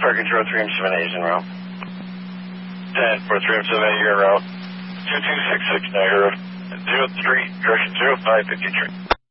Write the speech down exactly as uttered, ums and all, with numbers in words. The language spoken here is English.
Park Control three M seven A is en route. ten for three M seven A, you're en route. two two six six, now you're zero three, correction, zero five fifty-three.